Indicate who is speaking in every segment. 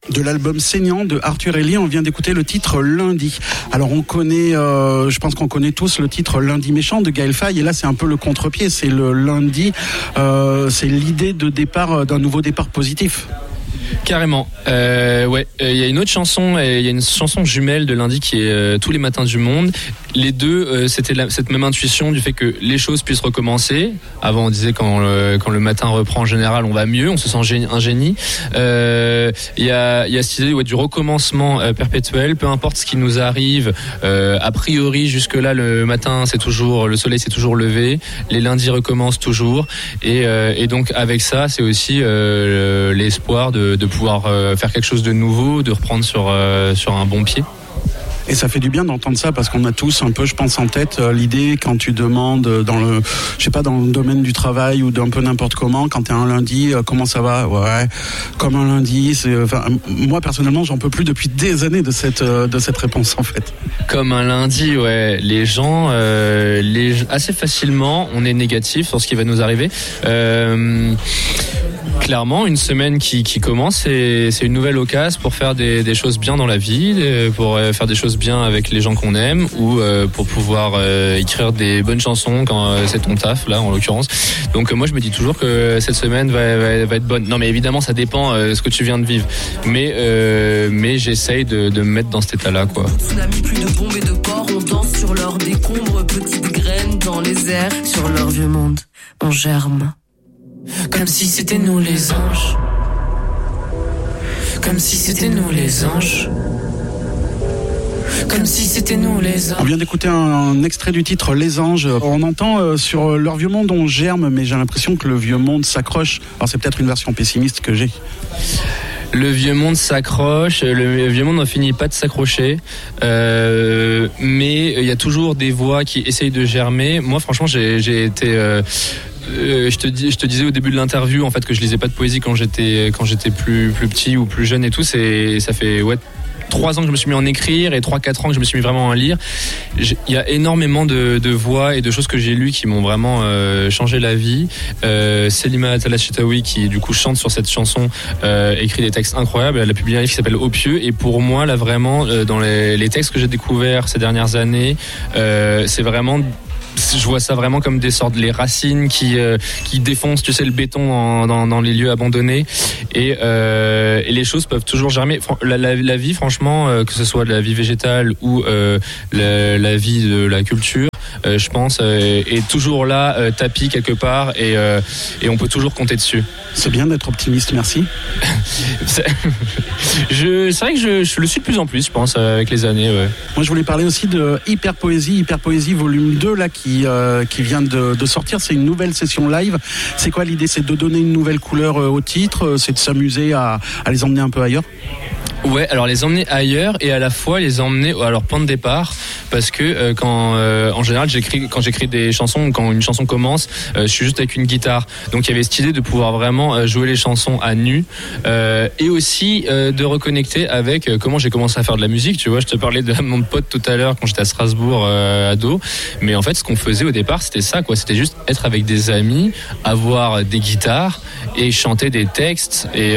Speaker 1: de l'album Saignant de Arthur Ellie. On vient d'écouter le titre Lundi. Alors on connaît, je pense qu'on connaît tous le titre Lundi méchant de Gaël Faye, et là c'est un peu le contre-pied, c'est le lundi, c'est l'idée de départ, d'un nouveau départ positif.
Speaker 2: Carrément. Ouais, il y a une autre chanson, il y a une chanson jumelle de Lundi qui est Tous les matins du monde. Les deux, c'était cette même intuition du fait que les choses puissent recommencer. Avant, on disait quand le matin reprend en général, on va mieux, on se sent un génie. Il y a cette idée du recommencement perpétuel, peu importe ce qui nous arrive. A priori, jusque là, le matin, le soleil s'est toujours levé. Les lundis recommencent toujours. Et donc avec ça, c'est aussi l'espoir de pouvoir faire quelque chose de nouveau, de reprendre sur un bon pied.
Speaker 1: Et ça fait du bien d'entendre ça parce qu'on a tous un peu, je pense, en tête l'idée quand tu demandes dans le domaine du travail ou d'un peu n'importe comment, quand t'es un lundi, comment ça va ? Ouais, comme un lundi. Moi personnellement, j'en peux plus depuis des années de cette réponse en fait.
Speaker 2: Comme un lundi, ouais. Les gens, assez facilement, on est négatif sur ce qui va nous arriver. Clairement, une semaine qui commence, c'est une nouvelle occasion pour faire des choses bien dans la vie, pour faire des choses bien avec les gens qu'on aime, ou pour pouvoir écrire des bonnes chansons quand c'est ton taf, là en l'occurrence. Donc moi je me dis toujours que cette semaine va être bonne. Non mais évidemment ça dépend de ce que tu viens de vivre, mais j'essaye de me mettre dans cet état-là, quoi.
Speaker 3: Tsunami, plus de bombes et de porcs, on danse sur leurs décombres, petites graines dans les airs, sur leur vieux monde, on germe. Comme si c'était nous les anges. Comme si c'était nous les anges. Comme si c'était nous les anges.
Speaker 1: On vient d'écouter un extrait du titre Les Anges. On entend sur leur vieux monde on germe, mais j'ai l'impression que le vieux monde s'accroche. Alors c'est peut-être une version pessimiste que j'ai.
Speaker 2: Le vieux monde s'accroche, le vieux monde n'en finit pas de s'accrocher, mais il y a toujours des voix qui essayent de germer. Moi franchement j'ai été... je te disais au début de l'interview en fait que je lisais pas de poésie quand j'étais plus petit ou plus jeune et tout. Ça fait 3 ans que je me suis mis à en écrire et 3-4 ans que je me suis mis vraiment à lire. Il y a énormément de voix et de choses que j'ai lues qui m'ont vraiment changé la vie. Selima Talachitaoui qui du coup chante sur cette chanson, écrit des textes incroyables. Elle a publié un livre qui s'appelle Au Pieux, et pour moi là vraiment dans les textes que j'ai découverts ces dernières années, c'est vraiment... Je vois ça vraiment comme des sortes, les racines qui défoncent, tu sais, le béton dans les lieux abandonnés, et les choses peuvent toujours germer. La vie, franchement, que ce soit la vie végétale ou la vie de la culture, je pense, est toujours là, tapis quelque part, et on peut toujours compter dessus.
Speaker 1: C'est bien d'être optimiste, merci.
Speaker 2: C'est vrai que je le suis de plus en plus, je pense, avec les années. Ouais.
Speaker 1: Moi, je voulais parler aussi de Hyper Poésie volume 2 là qui vient de sortir. C'est une nouvelle session live. C'est quoi l'idée ? C'est de donner une nouvelle couleur au titre, c'est de s'amuser à les emmener un peu ailleurs ?
Speaker 2: Ouais, alors les emmener ailleurs et à la fois les emmener à leur point de départ, parce que en général quand j'écris des chansons, quand une chanson commence, je suis juste avec une guitare. Donc il y avait cette idée de pouvoir vraiment jouer les chansons à nu, et aussi de reconnecter avec comment j'ai commencé à faire de la musique. Tu vois, je te parlais de mon pote tout à l'heure quand j'étais à Strasbourg ado, mais en fait ce qu'on faisait au départ c'était ça, quoi. C'était juste être avec des amis, avoir des guitares et chanter des textes, et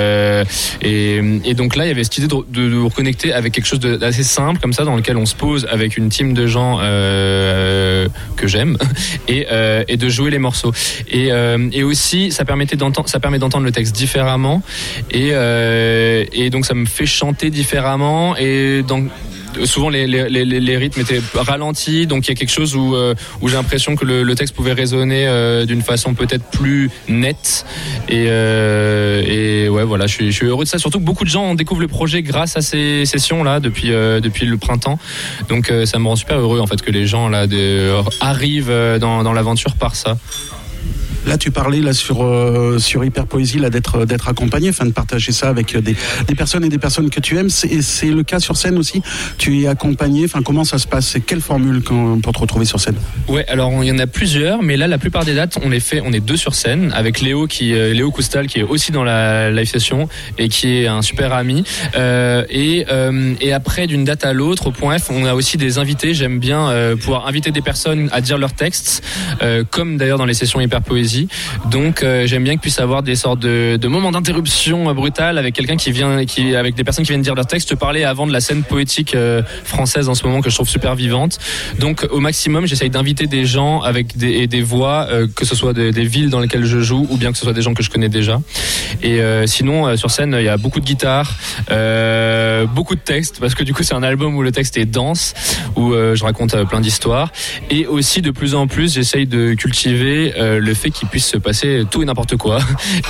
Speaker 2: donc là il y avait cette idée de reconnecter avec quelque chose d'assez simple comme ça, dans lequel on se pose avec une team de gens que j'aime, et de jouer les morceaux, et aussi ça permet d'entendre le texte différemment, et donc ça me fait chanter différemment, et donc souvent les rythmes étaient ralentis, donc il y a quelque chose où j'ai l'impression que le texte pouvait résonner d'une façon peut-être plus nette, et ouais, voilà, je suis heureux de ça, surtout que beaucoup de gens découvrent le projet grâce à ces sessions là depuis le printemps, donc ça me rend super heureux en fait que les gens là arrivent dans l'aventure par ça.
Speaker 1: Là, tu parlais là sur Hyper Poésie là d'être accompagné, enfin de partager ça avec des personnes et des personnes que tu aimes. C'est le cas sur scène aussi. Tu es accompagné. Enfin, comment ça se passe ? C'est quelle formule pour te retrouver sur scène ?
Speaker 2: Ouais, alors il y en a plusieurs, mais là la plupart des dates on est 2 sur scène avec Léo Coustal qui est aussi dans la live session et qui est un super ami. Et après d'une date à l'autre au Point F, on a aussi des invités. J'aime bien pouvoir inviter des personnes à dire leurs textes, comme d'ailleurs dans les sessions Hyper Poésie. poésie. Donc j'aime bien qu'il puisse avoir des sortes de moments d'interruption brutale avec quelqu'un avec des personnes qui viennent dire leur texte, parler avant de la scène poétique française en ce moment que je trouve super vivante. Donc au maximum, j'essaye d'inviter des gens avec des voix, que ce soit des villes dans lesquelles je joue ou bien que ce soit des gens que je connais déjà. Et sinon sur scène, il y a beaucoup de guitare, beaucoup de textes, parce que du coup c'est un album où le texte est dense, où je raconte plein d'histoires. Et aussi de plus en plus, j'essaye de cultiver le fait qu'il puisse se passer tout et n'importe quoi.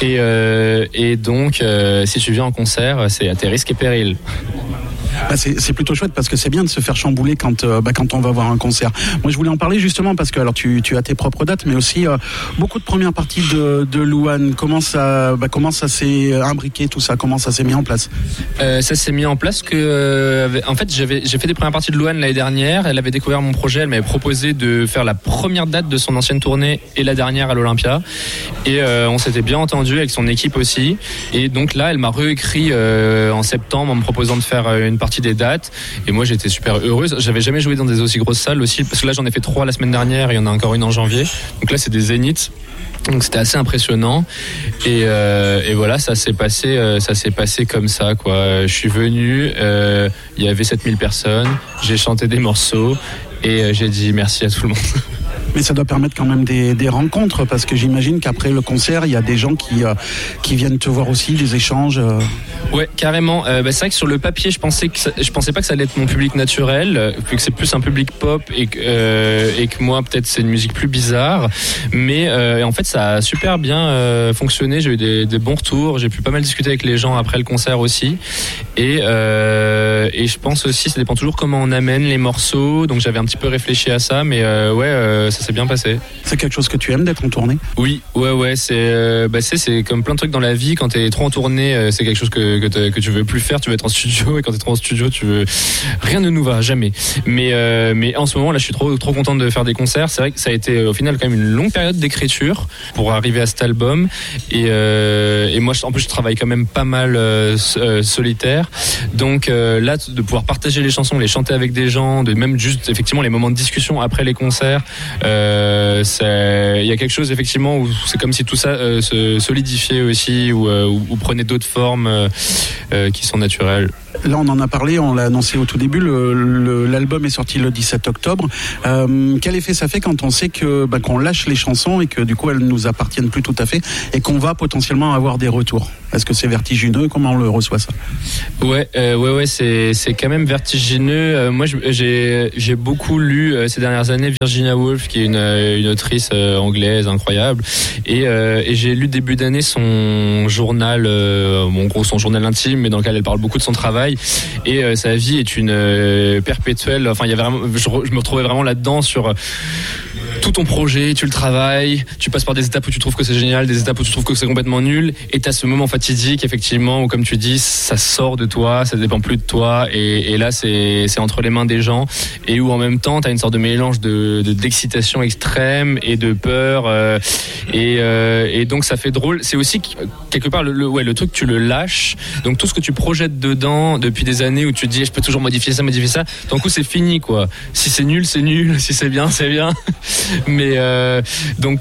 Speaker 2: Et donc si tu viens en concert, c'est à tes risques et périls.
Speaker 1: C'est plutôt chouette parce que c'est bien de se faire chambouler quand on va voir un concert. Moi je voulais en parler justement parce que alors tu as tes propres dates, mais aussi beaucoup de premières parties de Louane. Comment ça s'est imbriqué tout ça, comment ça s'est mis en place?
Speaker 2: Ça s'est mis en place en fait j'ai fait des premières parties de Louane l'année dernière. Elle avait découvert mon projet, elle m'avait proposé de faire la première date de son ancienne tournée et la dernière à l'Olympia. Et on s'était bien entendu avec son équipe aussi. Et donc là elle m'a réécrit en septembre en me proposant de faire une partie des dates, et moi j'étais super heureuse. J'avais jamais joué dans des aussi grosses salles aussi, parce que là j'en ai fait 3 la semaine dernière et il y en a encore une en janvier, donc là c'est des zéniths, donc c'était assez impressionnant. Et voilà, ça s'est passé comme ça quoi. Je suis venu, il y avait 7000 personnes, j'ai chanté des morceaux et j'ai dit merci à tout le monde.
Speaker 1: Mais ça doit permettre quand même des rencontres, parce que j'imagine qu'après le concert, il y a des gens qui viennent te voir aussi, des échanges.
Speaker 2: Ouais, carrément. C'est vrai que sur le papier, je pensais pas que ça allait être mon public naturel, vu que c'est plus un public pop et que moi, peut-être, c'est une musique plus bizarre. Mais en fait, ça a super bien fonctionné. J'ai eu des bons retours. J'ai pu pas mal discuter avec les gens après le concert aussi. Et je pense aussi, ça dépend toujours comment on amène les morceaux. Donc j'avais un petit peu réfléchi à ça, mais ça s'est bien passé.
Speaker 1: C'est quelque chose que tu aimes d'être en tournée? Oui,
Speaker 2: ouais, c'est comme plein de trucs dans la vie. Quand t'es trop en tournée, c'est quelque chose que tu veux plus faire. Tu veux être en studio, et quand t'es trop en studio, rien ne nous va, jamais. Mais en ce moment là, je suis trop contente de faire des concerts. C'est vrai que ça a été au final quand même une longue période d'écriture pour arriver à cet album. Et moi, en plus, je travaille quand même pas mal solitaire. Donc là, de pouvoir partager les chansons, les chanter avec des gens, de même juste effectivement les moments de discussion après les concerts. Il y a quelque chose effectivement où c'est comme si tout ça se solidifiait aussi, ou prenait d'autres formes qui sont naturelles.
Speaker 1: Là, on en a parlé, on l'a annoncé au tout début, l'album est sorti le 17 octobre. Quel effet ça fait quand on sait qu'on lâche les chansons et que du coup elles nous appartiennent plus tout à fait et qu'on va potentiellement avoir des retours? Est-ce que c'est vertigineux? Comment on le reçoit ça?
Speaker 2: Ouais, c'est quand même vertigineux. Moi, j'ai beaucoup lu ces dernières années Virginia Woolf, qui est une autrice anglaise incroyable, et j'ai lu début d'année son journal, son journal intime, mais dans lequel elle parle beaucoup de son travail. Et sa vie est une perpétuelle. Enfin, il y a vraiment, je me retrouvais vraiment là-dedans sur tout ton projet, tu le travailles, tu passes par des étapes où tu trouves que c'est génial, des étapes où tu trouves que c'est complètement nul, et t'as ce moment fatidique effectivement où, comme tu dis, ça sort de toi, ça dépend plus de toi, et là c'est entre les mains des gens, et où en même temps t'as une sorte de mélange d'excitation extrême et de peur, et donc ça fait drôle. C'est aussi quelque part le truc, tu le lâches, donc tout ce que tu projettes dedans depuis des années où tu te dis je peux toujours modifier ça, d'un coup c'est fini quoi. Si c'est nul, c'est nul, si c'est bien, c'est bien. Mais bon,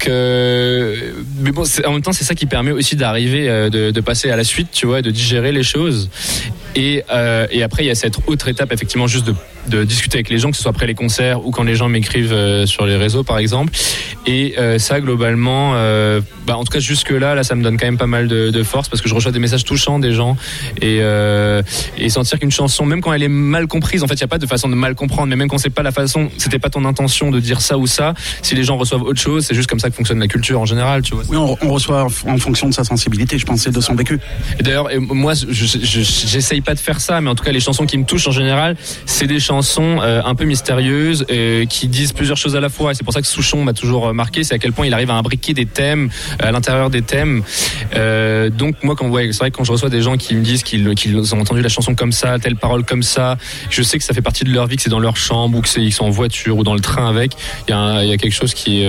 Speaker 2: en même temps c'est ça qui permet aussi d'arriver de passer à la suite, tu vois, de digérer les choses. Et après il y a cette autre étape effectivement, juste de discuter avec les gens, que ce soit après les concerts ou quand les gens m'écrivent sur les réseaux par exemple. Et ça globalement, en tout cas jusque là ça me donne quand même pas mal de force, parce que je reçois des messages touchants des gens, et sentir qu'une chanson, même quand elle est mal comprise, en fait il n'y a pas de façon de mal comprendre, mais même quand c'est pas la façon, c'était pas ton intention de dire ça ou ça, si les gens reçoivent autre chose, c'est juste comme ça que fonctionne la culture en général, tu vois.
Speaker 1: Oui, on reçoit en fonction de sa sensibilité, je pense, et de son vécu.
Speaker 2: Et d'ailleurs, moi j'essaye pas de faire ça, mais en tout cas les chansons qui me touchent en général, c'est des chansons un peu mystérieuses, qui disent plusieurs choses à la fois, et c'est pour ça que Souchon m'a toujours marqué, c'est à quel point il arrive à imbriquer des thèmes à l'intérieur des thèmes. Donc moi c'est vrai que quand je reçois des gens qui me disent qu'ils ont entendu la chanson comme ça, telle parole comme ça, je sais que ça fait partie de leur vie, que c'est dans leur chambre, ou que ils sont en voiture ou dans le train avec. Il y a quelque chose qui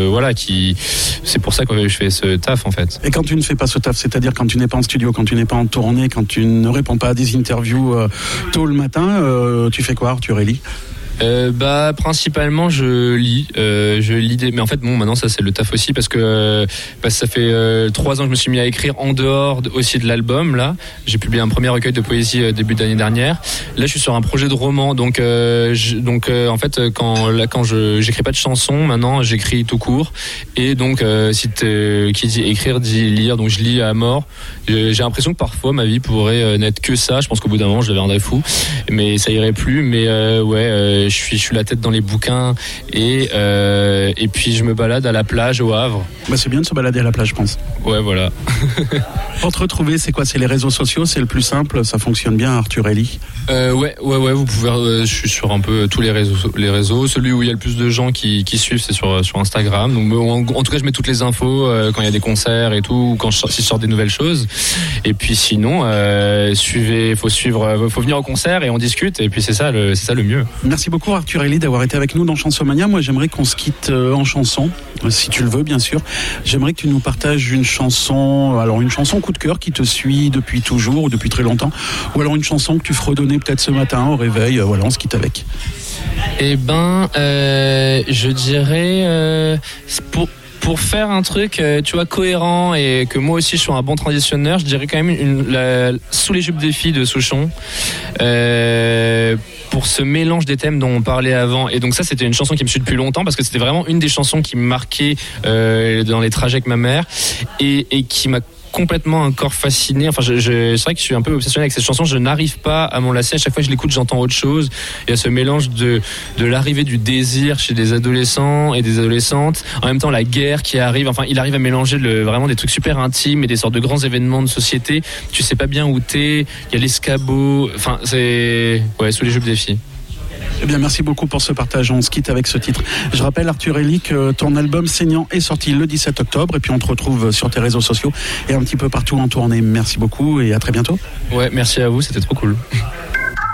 Speaker 2: c'est pour ça que je fais ce taf en fait.
Speaker 1: Et quand tu ne fais pas ce taf, c'est-à-dire quand tu n'es pas en studio, quand tu n'es pas en tournée, quand tu ne réponds pas à des interviews tôt le matin, tu fais quoi, Arthur Elie?
Speaker 2: Principalement je lis mais en fait bon, maintenant ça c'est le taf aussi parce que ça fait 3 ans que je me suis mis à écrire en dehors aussi de l'album. Là j'ai publié un premier recueil de poésie début d'année dernière. Là je suis sur un projet de roman, donc en fait quand j'écris pas de chansons maintenant, j'écris tout court, et donc qui dit écrire dit lire, donc je lis à mort. J'ai l'impression que parfois ma vie pourrait n'être que ça. Je pense qu'au bout d'un moment je deviendrais fou, mais ça irait plus. Mais je suis la tête dans les bouquins, et puis je me balade à la plage au Havre.
Speaker 1: C'est bien de se balader à la plage, je pense.
Speaker 2: Ouais, voilà.
Speaker 1: Pour te retrouver, c'est quoi? C'est les réseaux sociaux, c'est le plus simple, ça fonctionne bien, Arthur Ellie?
Speaker 2: Ouais, vous pouvez. Je suis sur un peu tous les réseaux. Celui où il y a le plus de gens qui suivent, c'est sur Instagram. Donc, en tout cas, je mets toutes les infos quand il y a des concerts et tout, quand si je sors des nouvelles choses. Et puis sinon, faut venir au concert et on discute. Et puis c'est ça le mieux.
Speaker 1: Merci beaucoup, Arthur Ellie, d'avoir été avec nous dans Chansomania. Moi, j'aimerais qu'on se quitte en chanson, si tu le veux, bien sûr. J'aimerais que tu nous partages une chanson coup de cœur qui te suit depuis toujours ou depuis très longtemps, ou alors une chanson que tu fredonnais peut-être ce matin au réveil. On se quitte avec.
Speaker 2: Je dirais pour faire un truc, cohérent, et que moi aussi je sois un bon transitionneur, je dirais quand même Sous les jupes des filles de Souchon. Pour ce mélange des thèmes dont on parlait avant. Et donc ça, c'était une chanson qui me suit depuis longtemps, parce que c'était vraiment une des chansons qui me marquait dans les trajets avec ma mère, et qui m'a complètement encore fasciné. Enfin, c'est vrai que je suis un peu obsessionné avec cette chanson. Je n'arrive pas à m'en lasser. À chaque fois que je l'écoute, j'entends autre chose. Il y a ce mélange de l'arrivée du désir chez des adolescents et des adolescentes. En même temps, la guerre qui arrive. Enfin, il arrive à mélanger vraiment des trucs super intimes et des sortes de grands événements de société. Tu sais pas bien où t'es. Il y a l'escabeau. Enfin, c'est Sous les jupes des filles.
Speaker 1: Eh bien, merci beaucoup pour ce partage. On se quitte avec ce titre. Je rappelle, Arthur Ellie, que ton album Saignant est sorti le 17 octobre, et puis on te retrouve sur tes réseaux sociaux et un petit peu partout en tournée. Merci beaucoup et à très bientôt.
Speaker 2: Ouais, merci à vous, c'était trop cool.